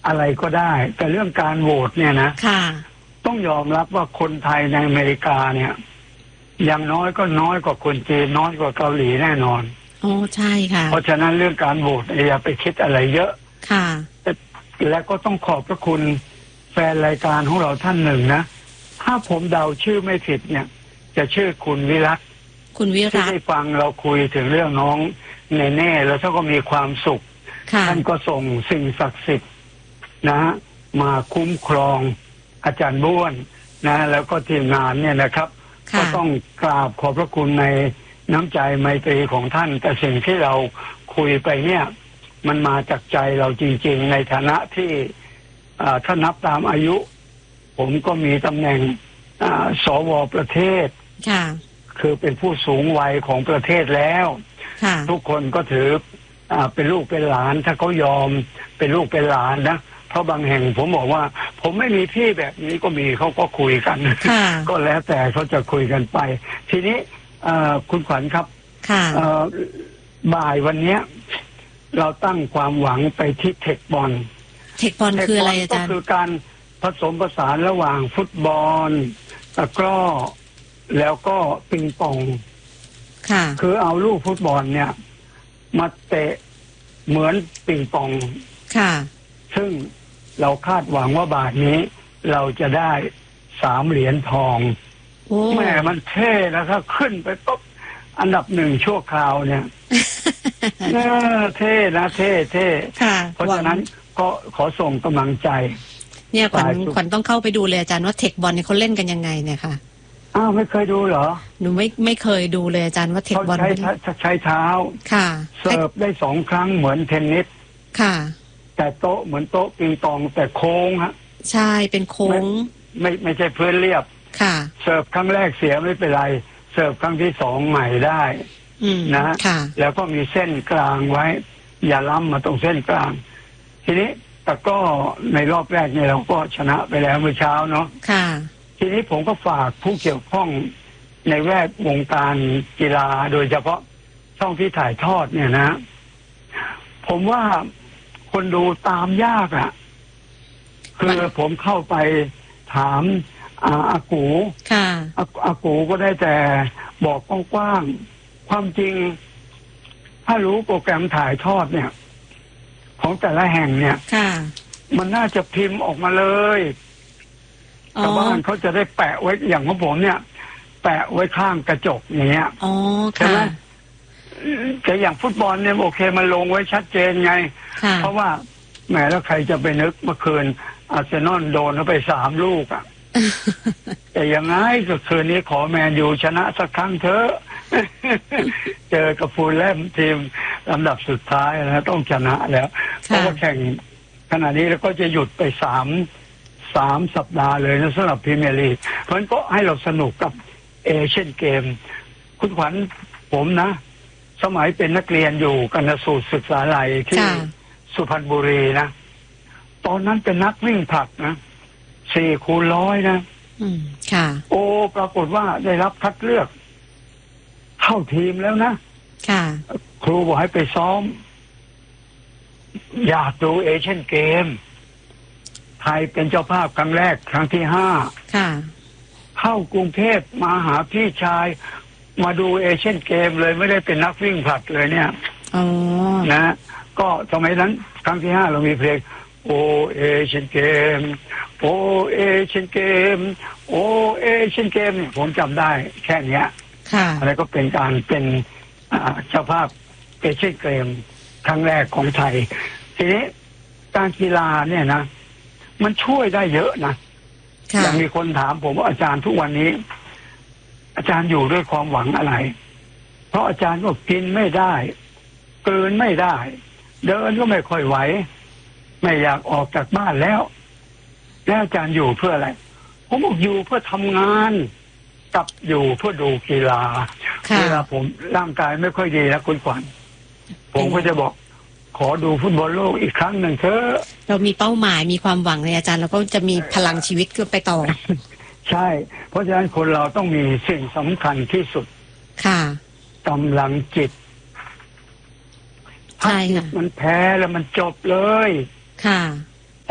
อะไรก็ได้แต่เรื่องการโหวตเนี่ยนะต้องยอมรับว่าคนไทยในอเมริกาเนี่ยอย่างน้อยก็น้อยกว่าคนจีนน้อยกว่าเกาหลีแน่นอนโอ้ใช่ค่ะเพราะฉะนั้นเรื่องการโหวตอย่าไปคิดอะไรเยอะค่ะและก็ต้องขอบพระคุณแฟนรายการของเราท่านหนึ่งนะถ้าผมเดาชื่อไม่ผิดเนี่ยจะชื่อคุณวิรัตที่ได้ฟังเราคุยถึงเรื่องน้องแน่ๆแล้วท่านก็มีความสุขท่านก็ส่งสิ่งศักดิ์สิทธิ์นะมาคุ้มครองอาจารย์บ้วนนะแล้วก็ทีมงานเนี่ยนะครับก็ต้องกราบขอบพระคุณในน้ำใจไมตรีของท่านแต่สิ่งที่เราคุยไปเนี่ยมันมาจากใจเราจริงๆในฐานะที่ถ้านับตามอายุผมก็มีตำแหน่งสวประเทศคือเป็นผู้สูงวัยของประเทศแล้วทุกคนก็ถือเป็นลูกเป็นหลานถ้าเขายอมเป็นลูกเป็นหลานนะเพราะบางแห่งผมบอกว่าผมไม่มีพี่แบบนี้ก็มีเขาก็คุยกันก็แล้วแต่เขาจะคุยกันไปทีนี้คุณขวัญครับบ่ายวันนี้เราตั้งความหวังไปที่เทคบอลคืออะไรอาจารย์ก็คือการผสมผสานระหว่างฟุตบอลตะกร้อแล้วก็ปิงปองคือเอาลูกฟุตบอลเนี่ยมาเตะเหมือนปิงปองซึ่งเราคาดหวังว่าบาทนี้เราจะได้3 เหรียญทองแม่มันเท่นะครับขึ้นไปปุ๊บอันดับ1ชั่วคราวเนี่ยเท่นะเท่เพราะฉะนั้นก็ขอส่งกำลังใจเนี่ยขวัญต้องเข้าไปดูเลยอาจารย์ว่าเทคบอลเนี่ยเขาเล่นกันยังไงเนี่ยค่ะไม่เคยดูเหรอหนูไม่เคยดูเลยอาจารย์ว่าเทคบอลใช้เท้าเสิร์ฟได้2 ครั้งเหมือนเทนนิสแต่โต๊ะเหมือนโต๊ะปิงปองแต่โค้งฮะใช่เป็นโค้งไม่ใช่พื้นเรียบเสิร์ฟครั้งแรกเสียไม่เป็นไรเสิร์ฟครั้งที่2ใหม่ได้นะแล้วก็มีเส้นกลางไว้อย่าล้ำมาตรงเส้นกลางทีนี้แต่ก็ในรอบแรกเนี่ยเราก็ชนะไปแล้วเมื่อเช้าเนาะทีนี้ผมก็ฝากผู้เกี่ยวข้องในแวดวงการกีฬาโดยเฉพาะช่องที่ถ่ายทอดเนี่ยนะผมว่าคนดูตามยากคือผมเข้าไปถามอากูอากูก็ได้แต่บอกกว้างๆความจริงถ้ารู้โปรแกรมถ่ายทอดเนี่ยของแต่ละแห่งเนี่ยมันน่าจะพิมพ์ออกมาเลยชาวบ้านเขาจะได้แปะไว้อย่างของผมเนี่ยแปะไว้ข้างกระจกอย่างเงี้ยใช่ไหมแต่อย่างฟุตบอลเนี่ยโอเคมันลงไว้ชัดเจนไงเพราะว่าแหมแล้วใครจะไปนึกเมื่อคืนอาร์เซนอลโดนเขาไป3 ลูกแต่ยังไงก็คืนนี้ขอแมนยูชนะสักครั้งเถอะเจอกับฟูลแลมทีมลำดับสุดท้ายนะต้องชนะแล้วเพราะว่าแข่งขณะนี้แล้วก็จะหยุดไป3 สัปดาห์เลยนะสำหรับพรีเมียร์ลีกเพราะฉะนั้นก็ให้เราสนุกกับเอเชียนเกมคุณขวัญผมนะสมัยเป็นนักเรียนอยู่กนสูตรศึกษาลัยที่สุพรรณบุรีนะตอนนั้นเป็นนักวิ่งผลัดนะ4x100นะโอ้ปรากฏว่าได้รับคัดเลือกเข้าทีมแล้วนะครูบอกให้ไปซ้อมอยากดูเอเชียนเกมไทยเป็นเจ้าภาพครั้งแรกครั้งที่5เข้ากรุงเทพมาหาพี่ชายมาดูเอเชียนเกมเลยไม่ได้เป็นนักวิ่งผลัดเลยเนี่ยนะก็สมัยนั้นครั้งที่5เรามีเพลงโอเอเชียนเกมโอเอเชียนเกมโอเอเชียนเกมผมจำได้แค่นี้อะไรก็เป็นการเป็นเจ้าภาพเอเชียนเกมครั้งแรกของไทยทีนี้การกีฬาเนี่ยนะมันช่วยได้เยอะนะอย่างมีคนถามผมว่าอาจารย์ทุกวันนี้อาจารย์อยู่ด้วยความหวังอะไรเพราะอาจารย์ก็กินไม่ได้เกินไม่ได้เดินก็ไม่ค่อยไหวไม่อยากออกจากบ้านแล้วอาจารย์อยู่เพื่ออะไรผมบอกอยู่เพื่อทำงานกับอยู่เพื่อดูกีฬาเวลาผมร่างกายไม่ค่อยดีแล้วคุณขวัญผมก็จะบอกขอดูฟุตบอลโลกอีกครั้งหนึ่งเถอะเรามีเป้าหมายมีความหวังในอาจารย์เราก็จะมีพลังชีวิตขึ้นไปต่อใช่เพราะฉะนั้นคนเราต้องมีสิ่งสำคัญที่สุดกำลังจิตถ้าจิตมันแพ้แล้วมันจบเลยผ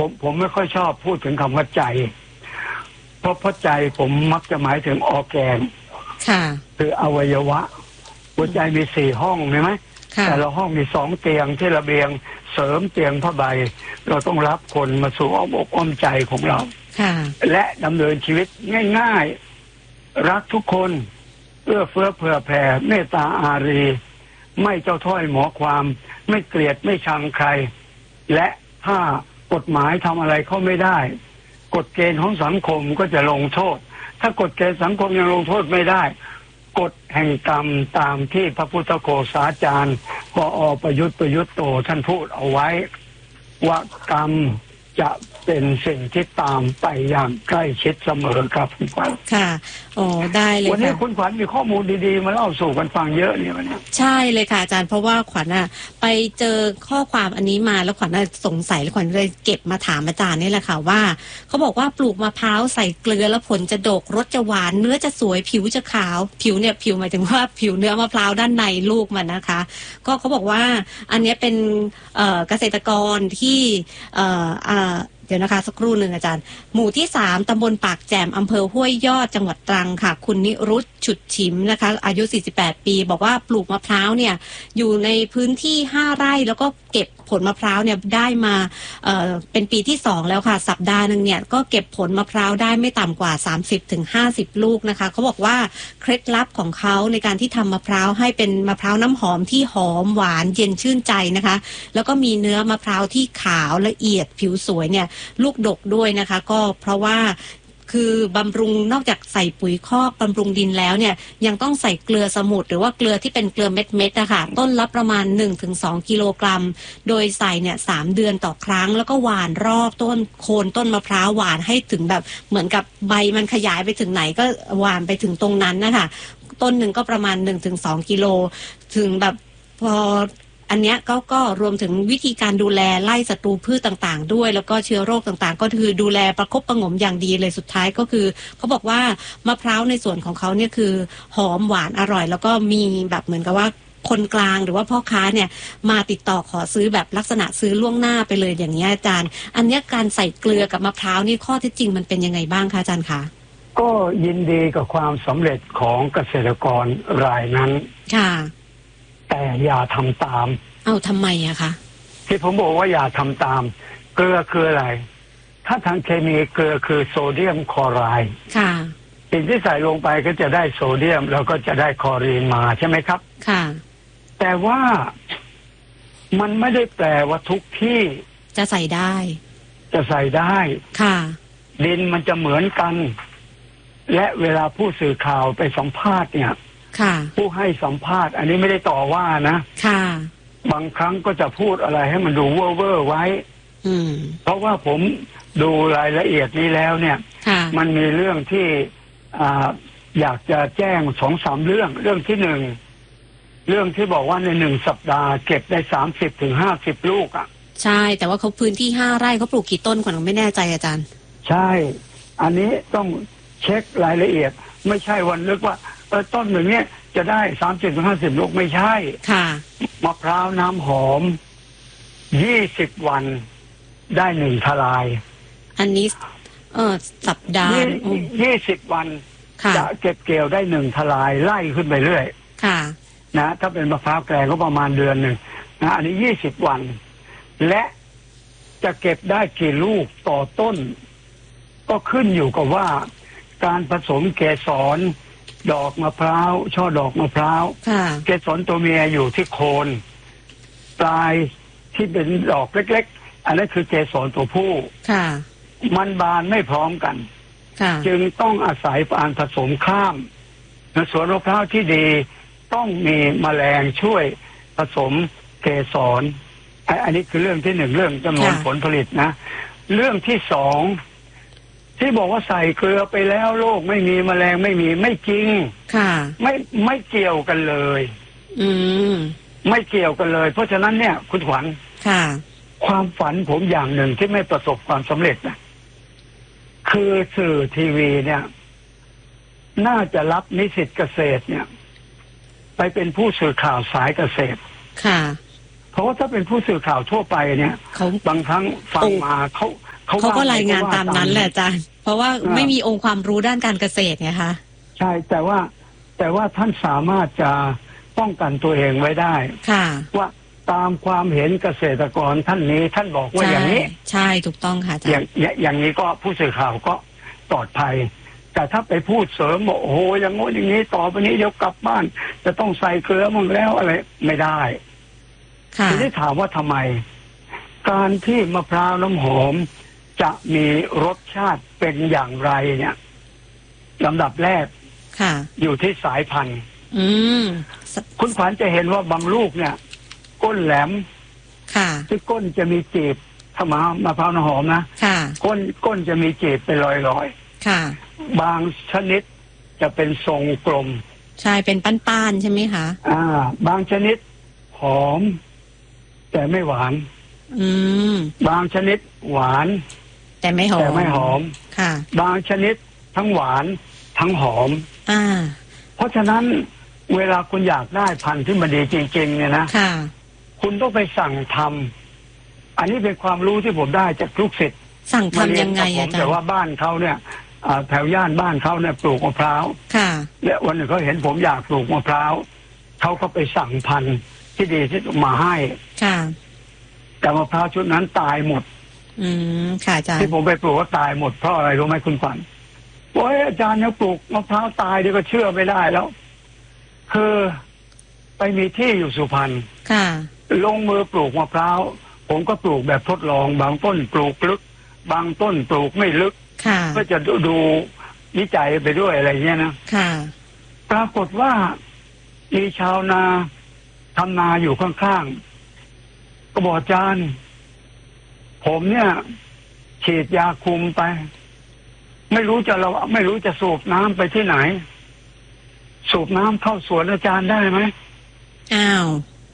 ผมไม่ค่อยชอบพูดถึงคำว่าใจเพราะใจผมมักจะหมายถึงออร์แกนคืออวัยวะหัวใจมี4 ห้องใช่ไหมแต่ละห้องมี2 เตียงที่ระเบียงเสริมเตียงผ้าใบเราต้องรับคนมาสู่อ้อมอกอ้อมใจของเราและดำเนินชีวิตง่ายๆรักทุกคนเอื้อเฟื้อเผื่อแผ่เมตตาอารีไม่เจ้าถ้อยหมอความไม่เกลียดไม่ชังใครและถ้ากฎหมายทำอะไรเขาไม่ได้กฎเกณฑ์ของสังคมก็จะลงโทษถ้ากฎเกณฑ์สังคมยังลงโทษไม่ได้กฎแห่งกรรมตามที่พระพุทธโฆษาจารย์ปอ.ประยุทธ์โตท่านพูดเอาไว้ว่ากรรมจะเป็นสิ่งที่ตามไปอย่างใกล้ชิดเสมอครับคุณขวัญค่ะโอ้ได้เลยค่ะวันนี้คุณขวัญมีข้อมูลดีๆมาเล่าสู่กันฟังเยอะเนี่ยวันนี้ใช่เลยค่ะอาจารย์เพราะว่าขวัญไปเจอข้อความอันนี้มาแล้วขวัญสงสัยแล้วขวัญเลยเก็บมาถามอาจารย์นี่แหละค่ะว่าเขาบอกว่าปลูกมะพร้าวใส่เกลือแล้วผลจะดกรสจะหวานเนื้อจะสวยผิวจะขาวผิวเนี่ยผิวหมายถึงว่าผิวเนื้อมะพร้าวด้านในลูกมันนะคะก็เขาบอกว่าอันนี้เป็นเกษตรกรที่เดี๋ยวนะคะสักครู่หนึ่งอาจารย์หมู่ที่3ตำบลปากแจ่มอำเภอห้วยยอดจังหวัดตรังค่ะคุณนิรุตฉุดฉิมนะคะอายุ48 ปีบอกว่าปลูกมะพร้าวเนี่ยอยู่ในพื้นที่5 ไร่แล้วก็เก็บผลมะพร้าวเนี่ยได้มาเป็นปีที่2แล้วค่ะสัปดาห์นึงเนี่ยก็เก็บผลมะพร้าวได้ไม่ต่ำกว่า 30-50 ลูกนะคะเขาบอกว่าเคล็ดลับของเขาในการที่ทำมะพร้าวให้เป็นมะพร้าวน้ำหอมที่หอมหวานเย็นชื่นใจนะคะแล้วก็มีเนื้อมะพร้าวที่ขาวละเอียดผิวสวยเนี่ยลูกดกด้วยนะคะก็เพราะว่าคือบำรุงนอกจากใส่ปุ๋ยคอกบำรุงดินแล้วเนี่ยยังต้องใส่เกลือสมุทรหรือว่าเกลือที่เป็นเกลือเม็ดๆนะคะต้นละประมาณ 1-2 กิโลกรัมโดยใส่เนี่ย3 เดือนต่อครั้งแล้วก็หว่านรอบต้นโคนต้นมะพร้าวหว่านให้ถึงแบบเหมือนกับใบมันขยายไปถึงไหนก็หว่านไปถึงตรงนั้นนะคะต้นหนึ่งก็ประมาณ 1-2 กิโลถึงแบบพออันเนี้ยก็รวมถึงวิธีการดูแลไล่ศัตรูพืชต่างๆด้วยแล้วก็เชื้อโรคต่างๆก็คือดูแลประคบประหงมอย่างดีเลยสุดท้ายก็คือเขาบอกว่ามะพร้าวในส่วนของเขาเนี่ยคือหอมหวานอร่อยแล้วก็มีแบบเหมือนกับว่าคนกลางหรือว่าพ่อค้าเนี่ยมาติดต่อขอซื้อแบบลักษณะซื้อล่วงหน้าไปเลยอย่างนี้อาจารย์อันเนี้ยการใส่เกลือกับมะพร้าวนี่ข้อเท็จจริงมันเป็นยังไงบ้างคะอาจารย์คะก็ยินดีกับความสำเร็จของเกษตรกรรายนั้นค่ะแต่อย่าทำตามเอาทำไมอะคะที่ผมบอกว่าอย่าทำตามเกลือคืออะไรถ้าทางเคมีเกลือคือโซเดียมคลอไรด์ค่ะสิ่งที่ใส่ลงไปก็จะได้โซเดียมแล้วก็จะได้คลอรีนมาใช่ไหมครับค่ะแต่ว่ามันไม่ได้แปลว่าทุกที่จะใส่ได้ค่ะดินมันจะเหมือนกันและเวลาผู้สื่อข่าวไปสัมภาษณ์เนี่ยผู้ให้สัมภาษณ์อันนี้ไม่ได้ต่อว่านะค่ะบางครั้งก็จะพูดอะไรให้มันดูเว่อร์ไว้เพราะว่าผมดูรายละเอียดนี้แล้วเนี่ยมันมีเรื่องที่อยากจะแจ้ง2-3 เรื่องที่1เรื่องที่บอกว่าใน1 สัปดาห์เก็บได้30-50 ลูกอ่ะใช่แต่ว่าเขาพื้นที่5 ไร่เขาปลูกกี่ต้นก่อนไม่แน่ใจอาจารย์ใช่อันนี้ต้องเช็ครายละเอียดไม่ใช่วันนึกว่าต้นหนึ่งเนี่ยจะได้30-50 ลูกไม่ใช่ค่ะมะพร้าวน้ำหอม20 วันได้1 ทลายอันนี้สัปดาห์ 20 วันจะเก็บเกี่ยวได้1 ทลายไล่ขึ้นไปเรื่อยค่ะนะถ้าเป็นมะพร้าวแก่ก็ประมาณเดือนหนึ่งนะอันนี้20 วันและจะเก็บได้กี่ลูกต่อต้นก็ขึ้นอยู่กับว่าการผสมเกสรดอกมะพร้าวช่อดอกมะพร้าวเกสรตัวเมียอยู่ที่โคนปลายที่เป็นดอกเล็กๆอันนั้นคือเกสรตัวผู้มันบานไม่พร้อมกันจึงต้องอาศัยการผสมข้ามสวนมะพร้าวที่ดีต้องมีแมลงช่วยผสมเกสรอันนี้คือเรื่องที่1เรื่องจำนวนผลผลิตนะเรื่องที่2ที่บอกว่าใส่เกลือไปแล้วโรคไม่มีแมลงไม่มีไม่จริงไม่เกี่ยวกันเลยไม่เกี่ยวกันเลยเพราะฉะนั้นเนี่ยคุณขวัญความฝันผมอย่างหนึ่งที่ไม่ประสบความสำเร็จนะคือสื่อทีวีเนี่ยน่าจะรับนิสิตเกษตรเนี่ยไปเป็นผู้สื่อข่าวสายเกษตรเพราะว่าถ้าเป็นผู้สื่อข่าวทั่วไปเนี่ยบางครั้งฟังมาเขาก็รายงานตามนั้นแหละอาจารย์เพราะว่าไม่มีองค์ความรู้ด้านการเกษตรไงคะใช่แต่ว่าท่านสามารถจะป้องกันตัวเองไว้ได้ค่ะว่าตามความเห็นเกษตรกรท่านนี้ท่านบอกว่าอย่างนี้ใช่ถูกต้องค่ะอาจารย์อย่างนี้ก็ผู้สื่อข่าวก็ปลอดภัยแต่ถ้าไปพูดเสริมบอกโอ้โหอย่างโน้นอย่างนี้ต่อไปนี้เดี๋ยวกลับบ้านจะต้องใส่เกลือมั่งแล้วอะไรไม่ได้ทีนี้ถามว่าทำไมการที่มะพร้าวน้ำหอมจะมีรสชาติเป็นอย่างไรเนี่ยลำดับแรกอยู่ที่สายพันธุ์คุณขวัญจะเห็นว่าบางลูกเนี่ยก้นแหลมที่ก้นจะมีจีบถ้ามะพร้าวน้ำหอมนะก้นจะมีจีบเป็นรอยๆบางชนิดจะเป็นทรงกลมใช่เป็นป้านๆใช่ไหมคะบางชนิดหอมแต่ไม่หวานบางชนิดหวานแต่ไม่หอมค่ะบางชนิดทั้งหวานทั้งหอมเพราะฉะนั้นเวลาคุณอยากได้พันธุ์ที่มันดีจริงๆเนี่ยนะคุณต้องไปสั่งทำอันนี้เป็นความรู้ที่ผมได้จากลูกศิษย์สั่งทำยังไงอาจารย์แต่ว่าบ้านเขาเนี่ยแถวย่านบ้านเขาเนี่ยปลูกมะพร้าวและวันหนึ่งเขาเห็นผมอยากปลูกมะพร้าวเขาก็ไปสั่งพันธุ์ที่ดีที่มาให้แต่มะพร้าวชุดนั้นตายหมดค่ะอาจารย์ที่ผมไปปลูกก็ตายหมดเพราะอะไรรู้ไหมคุณขวัญโอ้ยอาจารย์เนี่ยปลูกมะพร้าวตายเดี๋ยวก็เชื่อไม่ได้แล้วคือไปมีที่อยู่สุพรรณลงมือปลูกมะพร้าวผมก็ปลูกแบบทดลองบางต้นปลูกลึกบางต้นปลูกไม่ลึกก็จะดูวิจัยไปด้วยอะไรเงี้ยนะปรากฏว่ามีชาวนาทำนาอยู่ข้างๆก็บอกอาจารย์ผมเนี่ยฉีดยาคุมไปไม่รู้จะสูบน้ำไปที่ไหนสูบน้ำเข้าสวนอาจารย์ได้ไหมอ้าว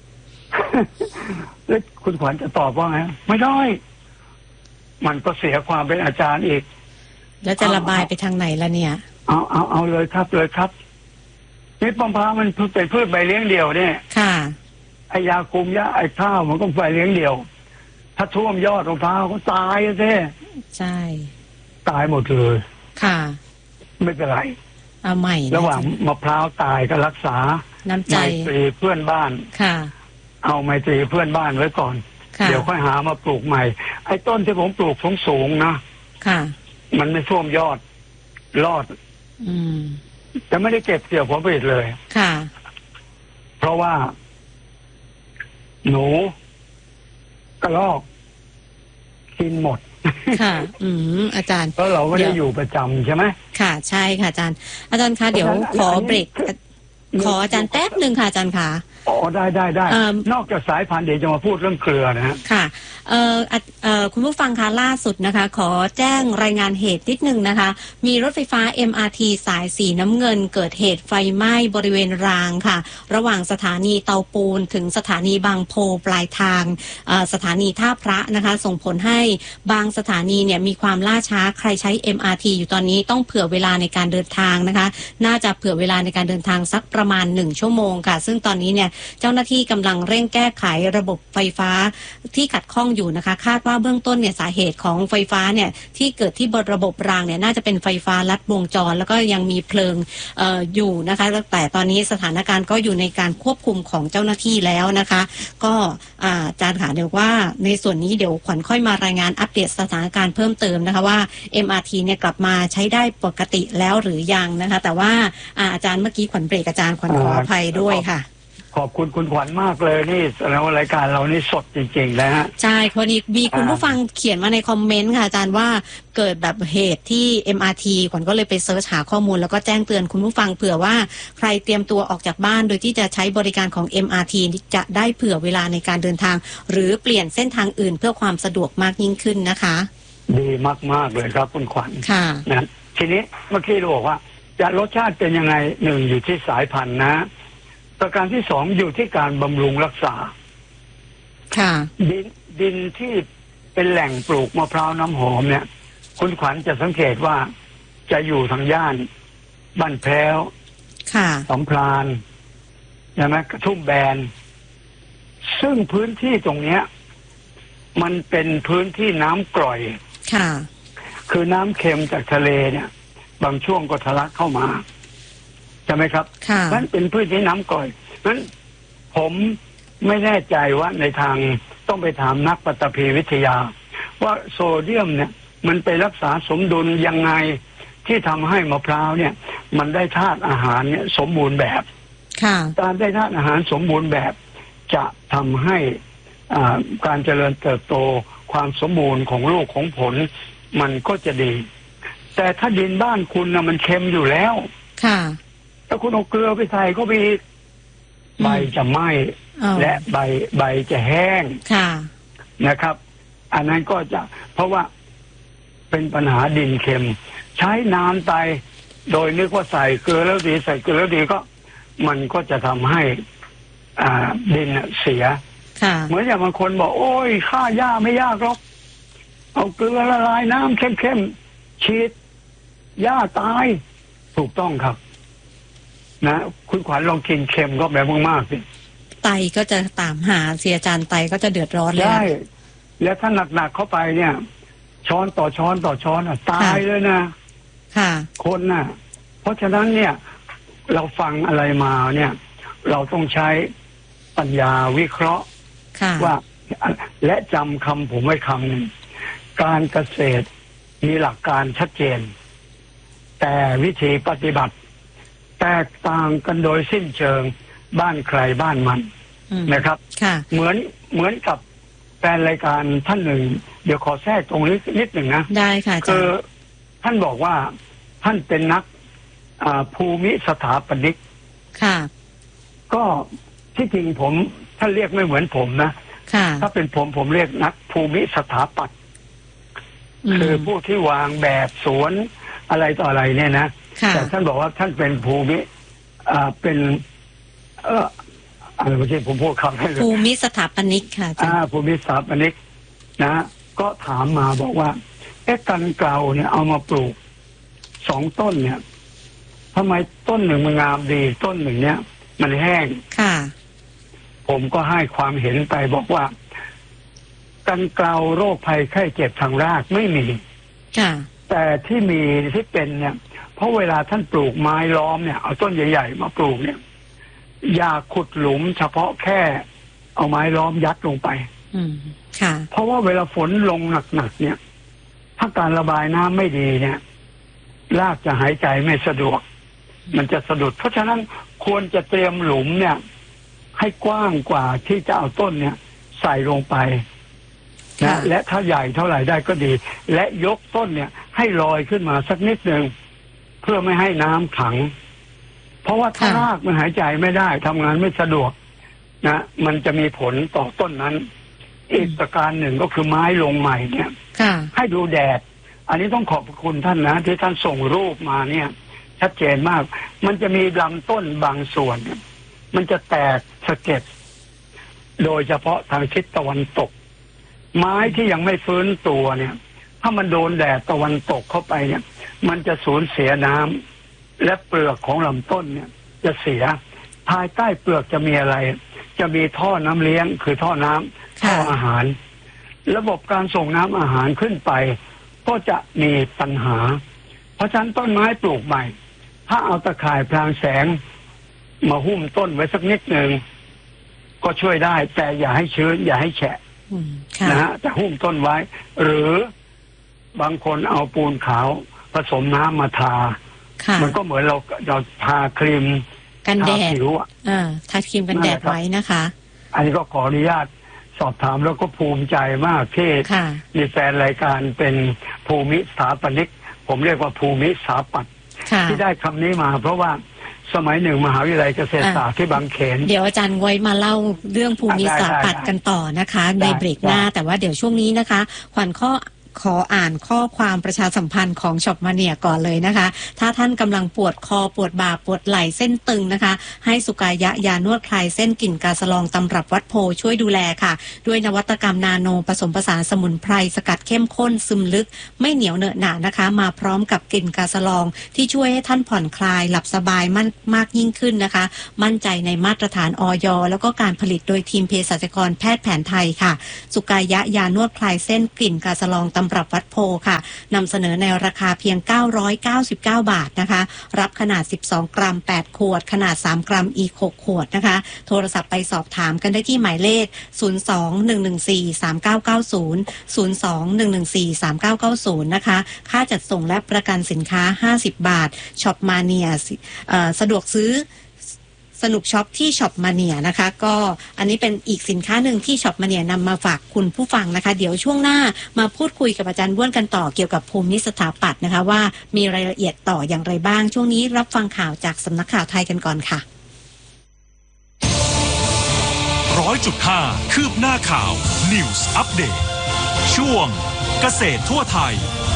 แล้วคุณขวัญจะตอบว่าไงไม่ได้มันก็เสียความเป็นอาจารย์อีกแล้วจะระบายไปทางไหนล่ะเนี่ยเอาเลยครับเลยครับนี่มะพร้าวมันเป็นพืชใบเลี้ยงเดี่ยวเนี่ยไอยาคุมยาไอข้าวมันก็ใบเลี้ยงเดี่ยวถ้าท่วมยอดมะพร้าวก็ตายใช่ตายหมดเลยไม่เป็นไรเอาใหม่ระหว่างมะพร้าวตายก็รักษาน้ำใจไมตรีเพื่อนบ้านเอาไมตรีเพื่อนบ้านไว้ก่อนเดี๋ยวค่อยหามาปลูกใหม่ไอ้ต้นที่ผมปลูกสูงนะมันไม่ท่วมยอดรอดจะไม่ได้เก็บเกี่ยวผลผลิตเลยเพราะว่าหนูกระรอกกินหมดอาจารย์เพราะเราไม่ได้อยู่ประจำใช่ไหมค่ะใช่ค่ะอาจารย์คะเดี๋ยวขอเบรกขออาจารย์แป๊บหนึ่งค่ะอาจารย์ค่ะอ๋อได้นอกจากสายพันธุ์เดี๋ยวจะมาพูดเรื่องเกลือนะฮะค่ะคุณผู้ฟังคะล่าสุดนะคะขอแจ้งรายงานเหตุนิดนึงนะคะมีรถไฟฟ้า MRT สายสีน้ำเงินเกิดเหตุไฟไหม้บริเวณรางค่ะระหว่างสถานีเตาปูนถึงสถานีบางโพปลายทางสถานีท่าพระนะคะส่งผลให้บางสถานีเนี่ยมีความล่าช้าใครใช้ MRT อยู่ตอนนี้ต้องเผื่อเวลาในการเดินทางนะคะน่าจะเผื่อเวลาในการเดินทางสักประมาณ1 ชั่วโมงค่ะซึ่งตอนนี้เนี่ยเจ้าหน้าที่กำลังเร่งแก้ไขระบบไฟฟ้าที่ขัดข้องอยู่นะคะคาดว่าเบื้องต้นเนี่ยสาเหตุของไฟฟ้าเนี่ยที่เกิดที่ระบบรางเนี่ยน่าจะเป็นไฟฟ้าลัดวงจรแล้วก็ยังมีเพลิงอยู่นะคะแต่ตอนนี้สถานการณ์ก็อยู่ในการควบคุมของเจ้าหน้าที่แล้วนะคะก็อาจารย์ค่ะเดี๋ยวว่าในส่วนนี้เดี๋ยวขวัญค่อยมารายงานอัปเดตสถานการณ์เพิ่มเติมนะคะว่า MRT เนี่ยกลับมาใช้ได้ปกติแล้วหรือยังนะคะแต่ว่าอาจารย์เมื่อกี้ขวัญเบรกอาจารย์ขวัญขออภัยด้วยค่ะขอบคุณคุณขวัญมากเลยนี่แล้วรายการเรานี่สดจริงๆนะฮะใช่พอดีมีคุณผู้ฟังเขียนมาในคอมเมนต์ค่ะอาจารย์ว่าเกิดแบบเหตุที่ MRT ขวัญก็เลยไปเสิร์ชหาข้อมูลแล้วก็แจ้งเตือนคุณผู้ฟังเผื่อว่าใครเตรียมตัวออกจากบ้านโดยที่จะใช้บริการของ MRT จะได้เผื่อเวลาในการเดินทางหรือเปลี่ยนเส้นทางอื่นเพื่อความสะดวกมากยิ่งขึ้นนะคะดีมากๆเลยครับคุณขวัญนะทีนี้เมื่อกี้เราบอกว่าจะรสชาติเป็นยังไงหนึ่งอยู่ที่สายพันธุ์นะประการที่2อยู่ที่การบำรุงรักษาดินที่เป็นแหล่งปลูกมะพร้าวน้ำหอมเนี่ยคุณขวัญจะสังเกตว่าจะอยู่ทางย่านบ้านแพ้วสำพรานใช่ไหมกระทุ่มแบนซึ่งพื้นที่ตรงเนี้ยมันเป็นพื้นที่น้ำกร่อยค่ะคือน้ำเค็มจากทะเลเนี่ยบางช่วงก็ทะลักเข้ามาใช่ไหมครับนั่นเป็นพืชที่น้ำกร่อยนั้นผมไม่แน่ใจว่าในทางต้องไปถามนักปฐพีวิทยาว่าโซเดียมเนี่ยมันไปรักษาสมดุลยังไงที่ทำให้มะพร้าวเนี่ยมันได้ธาตุอาหารเนี่ยสมบูรณ์แบบการได้ธาตุอาหารสมบูรณ์แบบจะทำให้การเจริญเติบโตความสมบูรณ์ของลูกของผลมันก็จะดีแต่ถ้าดินบ้านคุณนะมันเค็มอยู่แล้วถ้าคุณเอาเกลือไปใส่ก็ไปใบจะไหม้และใบจะแห้งนะครับอันนั้นก็จะเพราะว่าเป็นปัญหาดินเค็มใช้นานไปโดยนึกว่าใส่เกลือแล้วดีใส่เกลือแล้วดีก็มันก็จะทำให้ดินเสียเหมือนอย่างบางคนบอกโอ้ยฆ่าหญ้าไม่ยากหรอกเอาเกลือละลายน้ำเข้มๆฉีดหญ้าตายถูกต้องครับนะคุณขวัญลองกินเค็มก็แบบมากๆสิไตก็จะตามหาเสียจานไตก็จะเดือดร้อนเลยใช่แล้วถ้าหนักๆเข้าไปเนี่ยช้อนต่อช้อนต่อช้อนตายเลยนะคนน่ะเพราะฉะนั้นเนี่ยเราฟังอะไรมาเนี่ยเราต้องใช้ปัญญาวิเคราะห์ว่าและจำคำผมไว้คำหนึ่งการเกษตรมีหลักการชัดเจนแต่วิธีปฏิบัติแตกต่างกันโดยสิ้นเชิงบ้านใครบ้านมันนะครับเหมือนกับแฟนรายการท่านหนึ่งเดี๋ยวขอแทรกตรงนี้นิดหนึ่งนะได้ค่ะคือท่านบอกว่าท่านเป็นนักภูมิสถาปนิกก็ที่จริงผมท่านเรียกไม่เหมือนผมนะถ้าเป็นผมเรียกนักภูมิสถาปัตย์คือผู้ที่วางแบบสวนอะไรต่ออะไรเนี่ยนะแต่ท่านบอกว่าท่านเป็นภูมิเป็นอะไรไม่ใช่ผมพูดคำให้เลยภูมิสถาปนิกค่ะภูมิสถาปนิกนะก็ถามมาบอกว่ากันเกลาเนี่ยเอามาปลูก2 ต้นเนี่ยทำไมต้นหนึ่งมันงามดีต้นหนึ่งเนี่ยมันแห้งผมก็ให้ความเห็นไปบอกว่ากันเกลาโรคภัยไข้เจ็บทางรากไม่มีแต่ที่มีที่เป็นเนี่ยเพราะเวลาท่านปลูกไม้ล้อมเนี่ยเอาต้นใหญ่ๆมาปลูกเนี่ยอย่าขุดหลุมเฉพาะแค่เอาไม้ล้อมยัดลงไปเพราะว่าเวลาฝนลงหนักๆเนี่ยถ้าการระบายน้ำไม่ดีเนี่ยรากจะหายใจไม่สะดวกมันจะสะดุดเพราะฉะนั้นควรจะเตรียมหลุมเนี่ยให้กว้างกว่าที่จะเอาต้นเนี่ยใส่ลงไปนะและถ้าใหญ่เท่าไหร่ได้ก็ดีและยกต้นเนี่ยให้ลอยขึ้นมาสักนิดนึงเพื่อไม่ให้น้ำขังเพราะว่าถ้ารากมันหายใจไม่ได้ทำงานไม่สะดวกนะมันจะมีผลต่อต้นนั้นอีกประการหนึ่งก็คือไม้ลงใหม่เนี่ยให้ดูแดดอันนี้ต้องขอบคุณท่านนะที่ท่านส่งรูปมาเนี่ยชัดเจนมากมันจะมีลำต้นบางส่วนมันจะแตกสะเก็ดโดยเฉพาะทางทิศตะวันตกไม้ที่ยังไม่ฟื้นตัวเนี่ยถ้ามันโดนแดดตะวันตกเข้าไปเนี่ยมันจะสูญเสียน้ำและเปลือกของลำต้นเนี่ยจะเสียภายใต้เปลือกจะมีอะไรจะมีท่อน้ำเลี้ยงคือท่อน้ำท่ออาหารระบบการส่งน้ำอาหารขึ้นไปก็จะมีปัญหาเพราะฉะนั้นต้นไม้ปลูกใหม่ถ้าเอาตะข่ายพรางแสงมาหุ้มต้นไว้สักนิดหนึ่งก็ช่วยได้แต่อย่าให้ชื้นอย่าให้แฉะนะฮะจะหุ้มต้นไว้หรือบางคนเอาปูนขาวผสมน้ำมาทามันก็เหมือนเราทาครีมกันแดดผิวทาครีมกันแดดไว้นะคะอันนี้ก็ขออนุญาตสอบถามแล้วก็ภูมิใจมากที่มีแฟนรายการเป็นภูมิสถาปนิกผมเรียกว่าภูมิสถาปัตย์ที่ได้คำนี้มาเพราะว่าสมัยหนึ่งมหาวิทยาลัยเกษตรศาสตร์ที่บางเขนเดี๋ยวอาจารย์ไว้มาเล่าเรื่องภูมิสถาปัตย์กันต่อนะคะในเบรกหน้าแต่ว่าเดี๋ยวช่วงนี้นะคะขวัญขออ่านข้อความประชาสัมพันธ์ของช็อปมาเนียก่อนเลยนะคะถ้าท่านกำลังปวดคอปวดบ่าปวดไหล่เส้นตึงนะคะให้สุกายะยานวดคลายเส้นกลิ่นกาสะลองตำรับวัดโพช่วยดูแลค่ะด้วยนวัตกรรมนาโนผสมผสานสมุนไพรสกัดเข้มข้นซึมลึกไม่เหนียวเหนอะหนะนะคะมาพร้อมกับกลิ่นกาสะลองที่ช่วยให้ท่านผ่อนคลายหลับสบายมากยิ่งขึ้นนะคะมั่นใจในมาตรฐานอย.แล้วก็การผลิตโดยทีมเภสัชกรแพทย์แผนไทยค่ะสุกายะยานวดคลายเส้นกลิ่นกาสะลองตำำรับวัดโพค่ะนำเสนอในราคาเพียง999 บาทนะคะรับขนาด12กรัม8ขวดขนาด3กรัมอีก6ขวดนะคะโทรศัพท์ไปสอบถามกันได้ที่หมายเลข02-114-3990 02-114-3990นะคะค่าจัดส่งและประกันสินค้า50 บาทช็อปมาเนียสะดวกซื้อสนุกช็อปที่ช็อปมาเนียนะคะก็อันนี้เป็นอีกสินค้าหนึ่งที่ช็อปมาเนียนำมาฝากคุณผู้ฟังนะคะเดี๋ยวช่วงหน้ามาพูดคุยกับอาจารย์บ้วนกันต่อเกี่ยวกับภูมิสถาปัตย์นะคะว่ามีรายละเอียดต่ออย่างไรบ้างช่วงนี้รับฟังข่าวจากสำนักข่าวไทยกันก่อนค่ะ 100.5 คืบหน้าข่าว News Update ช่วงเกษตรทั่วไทย